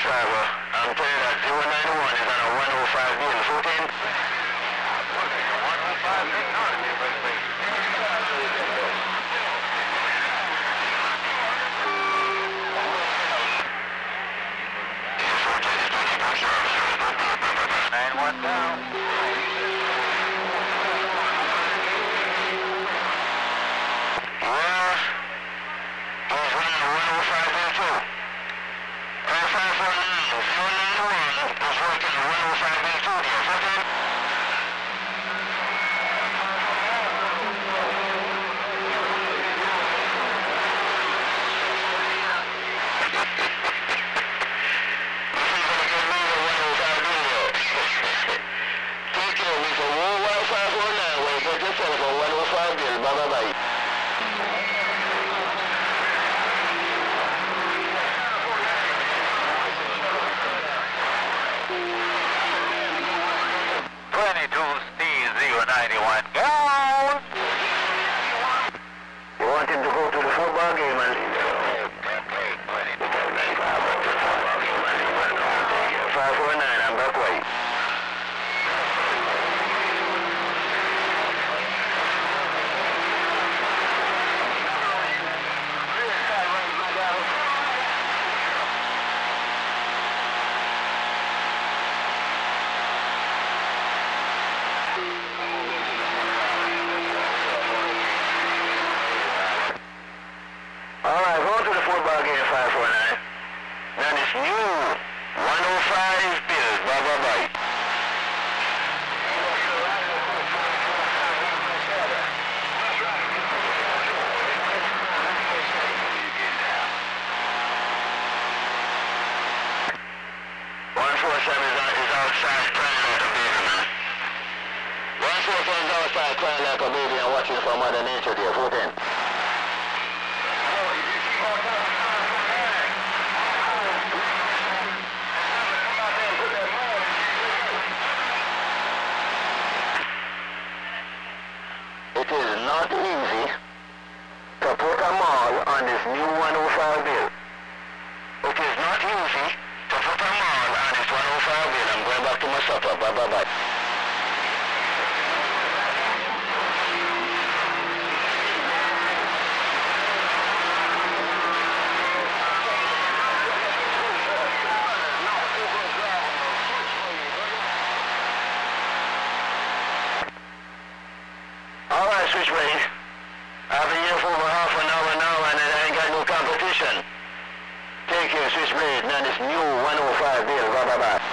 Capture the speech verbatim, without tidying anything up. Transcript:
driver. I'm telling you that zero nine one is on a one oh five bill. Footing. one oh five big north here, brother. Nine one down. Yeah. He's running a one oh five bill too. Air five four nine, zero nine one is working a one oh five bill too there. Footing. Bye-bye. twenty-two C zero nine one. Go! You want him to go to the football game and five four nine, I'm back way. Alright, go to the football game five four nine. Then it's new one oh five bill. Bye bye bye. one four seven is, is outside crying like a baby, man. one four seven is outside crying like a baby and watching for Mother Nature there. Footing. It is not easy to put a mall on this new one oh five bill. It is not easy to put a mall on this one oh five bill. I'm going back to my supper. Bye bye bye. Alright, Switchblade. I've been here for over half an hour now and I ain't got no competition. Take care, Switchblade. Now this new one oh five bill. Bye bye bye.